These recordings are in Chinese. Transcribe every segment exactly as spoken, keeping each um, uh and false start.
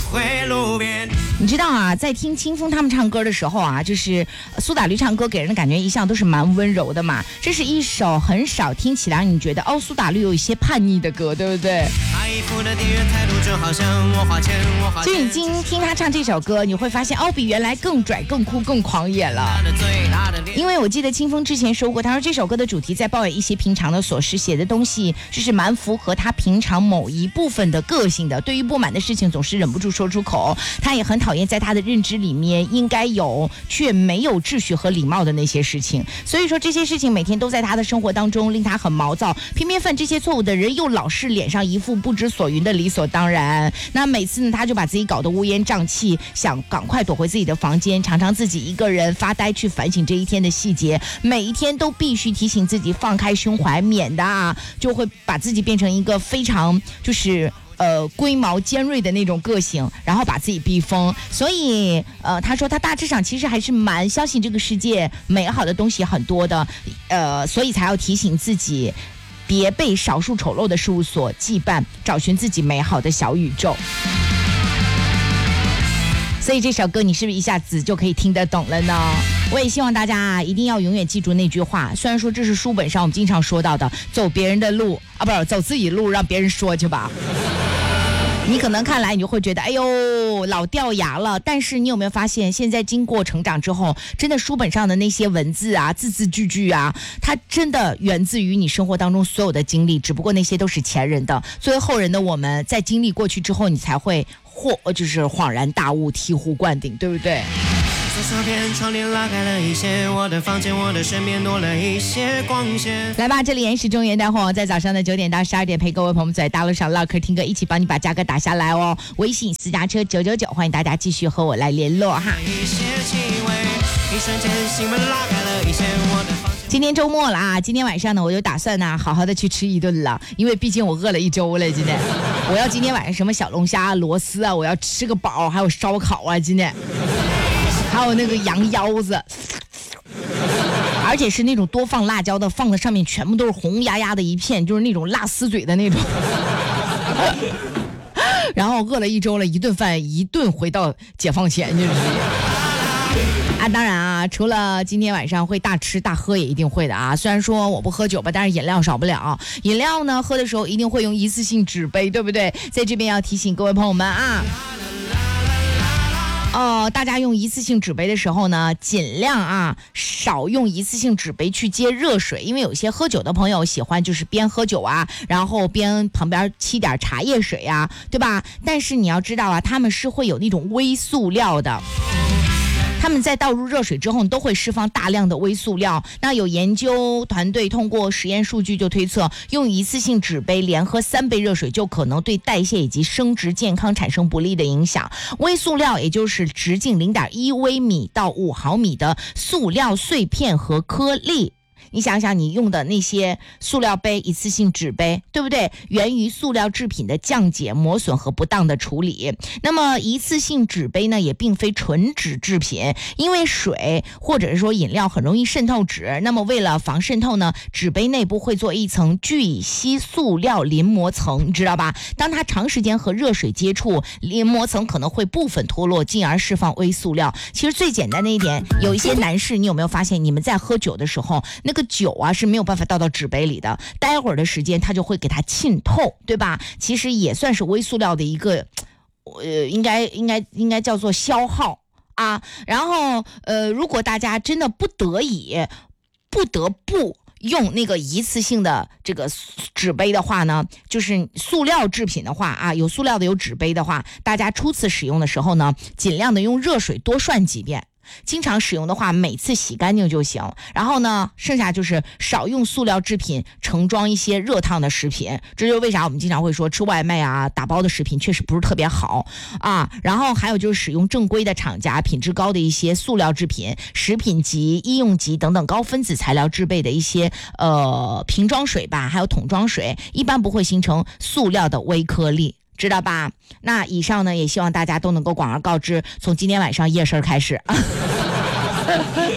会路边。 你知道啊，在听清风他们唱歌的时候啊，就是苏打绿唱歌给人的感觉一向都是蛮温柔的嘛。这是一首很少听起来你觉得哦，苏打绿有一些叛逆的歌，对不对？就已经听他唱这首歌，你会发现哦，比原来更拽、更酷、更狂野了。因为我记得清风之前说过，他说这首歌的主题在抱怨一些平常的琐事，写的东西就是蛮符合他平常某一部分的个性的。对于不满的事情总是忍不住说出口，他也很讨厌在他的认知里面应该有却没有秩序和礼貌的那些事情。所以说这些事情每天都在他的生活当中令他很毛躁，偏偏犯这些错误的人又老是脸上一副不知所云的理所当然。那每次呢，他就把自己搞得乌烟瘴气，想赶快躲回自己的房间，常常自己一个人发呆去反省这一天的细节，每一天都必须提醒自己放开胸怀，免得啊就会把自己变成一个非常就是呃龟毛尖锐的那种个性，然后把自己逼疯。所以呃他说他大致上其实还是蛮相信这个世界美好的东西很多的，呃所以才要提醒自己别被少数丑陋的事物所羁绊，找寻自己美好的小宇宙。所以这首歌你是不是一下子就可以听得懂了呢？我也希望大家啊一定要永远记住那句话，虽然说这是书本上我们经常说到的，走别人的路啊，不是走自己路，让别人说去吧。你可能看来你就会觉得哎呦老掉牙了，但是你有没有发现现在经过成长之后，真的书本上的那些文字啊字字句句啊，它真的源自于你生活当中所有的经历，只不过那些都是前人的，作为后人的我们在经历过去之后，你才会或就是恍然大悟，醍醐灌顶，对不对？ 左边窗帘拉开了一些，我的房间，我的身边多了一些光线。 来吧，这里延时中原大货，在早上的九点到十二点陪各位朋友们在大路上唠嗑听歌，一起帮你把价格打下来哦。微信私家车九九九，欢迎大家继续和我来联络哈。 一些气味，一瞬间心门拉开了一些，我的房间。 今天周末了啊，今天晚上呢，我就打算呢好好的去吃一顿了，因为毕竟我饿了一周了。今天我要今天晚上什么小龙虾、螺丝啊，我要吃个饱，还有烧烤啊，今天还有那个羊腰子，而且是那种多放辣椒的，放在上面全部都是红压压的一片，就是那种辣丝嘴的那种。然后饿了一周了，一顿饭一顿回到解放前就是。啊，当然啊，除了今天晚上会大吃大喝也一定会的啊。虽然说我不喝酒吧，但是饮料少不了。饮料呢，喝的时候一定会用一次性纸杯，对不对？在这边要提醒各位朋友们啊。呃，大家用一次性纸杯的时候呢，尽量啊少用一次性纸杯去接热水，因为有些喝酒的朋友喜欢就是边喝酒啊，然后边旁边沏点茶叶水啊，对吧？但是你要知道啊，他们是会有那种微塑料的。他们在倒入热水之后都会释放大量的微塑料。那有研究团队通过实验数据就推测，用一次性纸杯连喝三杯热水就可能对代谢以及生殖健康产生不利的影响。微塑料也就是直径 零点一 微米到五毫米的塑料碎片和颗粒。你想想你用的那些塑料杯、一次性纸杯，对不对？源于塑料制品的降解、磨损和不当的处理。那么一次性纸杯呢，也并非纯纸制品，因为水或者是说饮料很容易渗透纸。那么为了防渗透呢，纸杯内部会做一层聚乙烯塑料临膜层，你知道吧？当它长时间和热水接触，临膜层可能会部分脱落，进而释放微塑料。其实最简单的一点，有一些男士，你有没有发现，你们在喝酒的时候，那个酒啊是没有办法倒到纸杯里的，待会儿的时间它就会给它浸透，对吧？其实也算是微塑料的一个呃应该应该应该叫做消耗啊。然后呃如果大家真的不得已不得不用那个一次性的这个纸杯的话呢，就是塑料制品的话啊，有塑料的有纸杯的话，大家初次使用的时候呢，尽量的用热水多涮几遍。经常使用的话，每次洗干净就行。然后呢，剩下就是少用塑料制品盛装一些热烫的食品。这就是为啥我们经常会说吃外卖啊，打包的食品确实不是特别好啊。然后还有就是使用正规的厂家品质高的一些塑料制品、食品级、医用级等等高分子材料制备的一些呃瓶装水吧，还有桶装水，一般不会形成塑料的微颗粒。知道吧？那以上呢，也希望大家都能够广而告之，从今天晚上夜市开始。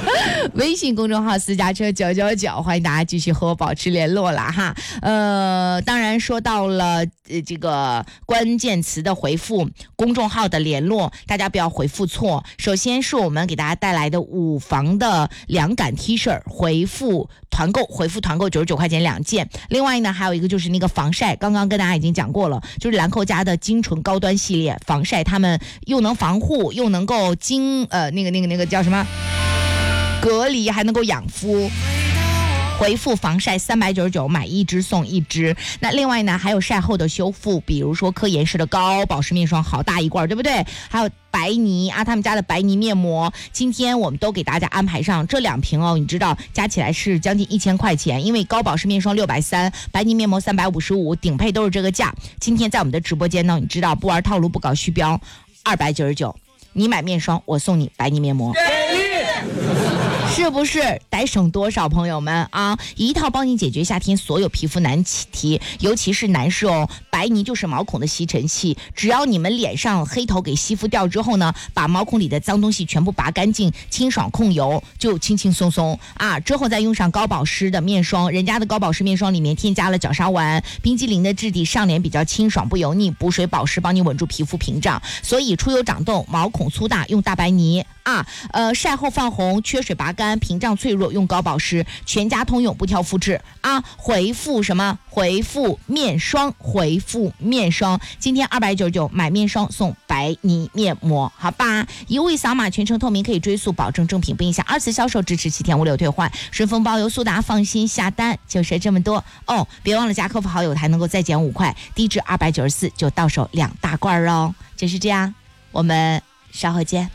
微信公众号私家车九九九，欢迎大家继续和我保持联络了哈。呃，当然说到了呃这个关键词的回复，公众号的联络，大家不要回复错。首先是我们给大家带来的五房的凉感 T 恤，回复团购，回复团购九十九块钱两件。另外呢，还有一个就是那个防晒，刚刚跟大家已经讲过了，就是兰蔻家的精纯高端系列防晒，他们又能防护，又能够精呃那个那个那个叫什么隔离，还能够养肤。回复防晒三百九十九，买一支送一支。那另外呢，还有晒后的修复，比如说科颜氏的高保湿面霜，好大一罐，对不对？还有白泥啊，他们家的白泥面膜，今天我们都给大家安排上这两瓶哦，你知道加起来是将近一千块钱，因为高保湿面霜六百三，白泥面膜三百五十五，顶配都是这个价。今天在我们的直播间呢，你知道不玩套路不搞虚标，二百九十九，你买面霜我送你白泥面膜。是不是得省多少朋友们啊？一套帮你解决夏天所有皮肤难题，尤其是男士哦。白泥就是毛孔的吸尘器，只要你们脸上黑头给吸附掉之后呢，把毛孔里的脏东西全部拔干净，清爽控油，就轻轻松松啊。之后再用上高保湿的面霜，人家的高保湿面霜里面添加了角鲨烷，冰激凌的质地，上脸比较清爽不油腻，补水保湿，帮你稳住皮肤屏障。所以出油长痘、毛孔粗大用大白泥啊，呃晒后泛红、缺水拔干、屏障脆弱用高保湿，全家通用不挑肤质啊！回复什么？回复面霜，回复面霜。今天二百九十九买面霜送白泥面膜，好吧？一物一扫码，全程透明，可以追溯，保证正品不影响二次销售，支持七天无理由退换，顺丰包邮速达，放心下单。就是这么多哦！别忘了加客服好友，还能够再减五块，低至二百九十四就到手两大罐哦。就是这样，我们稍后见。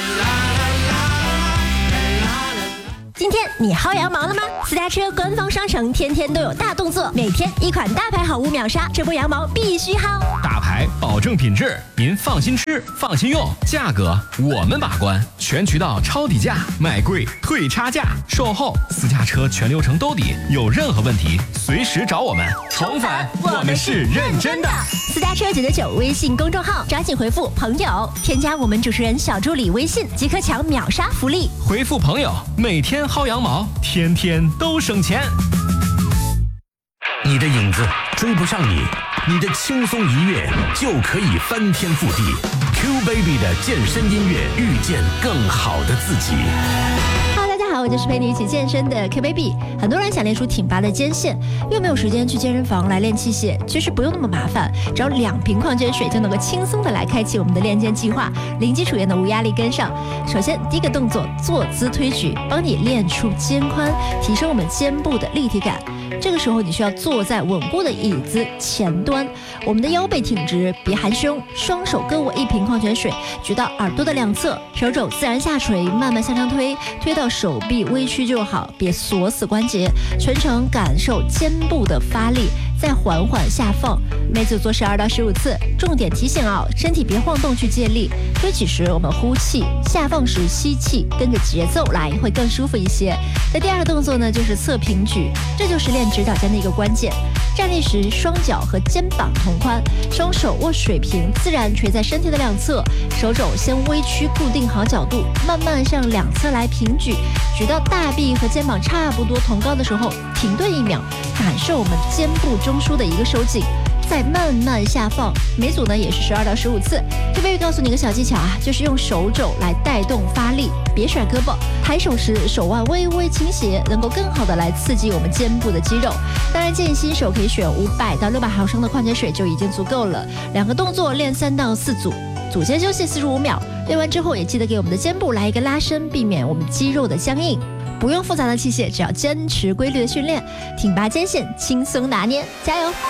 今天你薅羊毛了吗？私家车官方商城天天都有大动作，每天一款大牌好物秒杀，这波羊毛必须薅。 大牌保证品质，您放心吃，放心用，价格我们把关，全渠道抄底价，买贵退差价，售后私家车全流程兜底，有任何问题随时找我们。宠粉，我们是认真的。 私家车九九九微信公众号，抓紧回复朋友，添加我们主持人小助理微信，即可抢秒杀福利。 回复朋友，每天薅羊毛，天天都省钱。 你的影子追不上你，你的轻松一跃就可以翻天覆地。Q Baby 的健身音乐，遇见更好的自己。 好，我就是陪你一起健身的 Q Baby。很多人想练出挺拔的肩线，又没有时间去健身房来练器械，其实不用那么麻烦，只要两瓶矿泉水就能够轻松的来开启我们的练肩计划，零基础也能无压力跟上。首先，第一个动作坐姿推举，帮你练出肩宽，提升我们肩部的立体感。这个时候你需要坐在稳固的椅子前端，我们的腰背挺直，别含胸，双手各握一瓶矿泉水，举到耳朵的两侧，手肘自然下垂，慢慢向上推，推到手臂微曲就好，别锁死关节，全程感受肩部的发力，再缓缓下放，每组做十二到十五次。重点提醒啊，身体别晃动去借力，推起时我们呼气，下放时吸气，跟着节奏来会更舒服一些。那第二个动作呢，就是侧平举，这就是练直角肩的一个关键。站立时双脚和肩膀同宽，双手握水平，自然垂在身体的两侧，手肘先微曲固定好角度，慢慢向两侧来平举，举到大臂和肩膀差不多同高的时候停顿一秒，感受我们肩部中枢的一个收紧，再慢慢下放。每组呢也是十二到十五次。这边告诉你一个小技巧啊，就是用手肘来带动发力，别甩胳膊，抬手时手腕微微倾斜，能够更好的来刺激我们肩部的肌肉。当然建议新手可以选五百到六百毫升的矿泉水就已经足够了。两个动作练三到四组，组间休息四十五秒。练完之后也记得给我们的肩部来一个拉伸，避免我们肌肉的僵硬。不用复杂的器械，只要坚持规律的训练，挺拔肩线轻松拿捏，加油！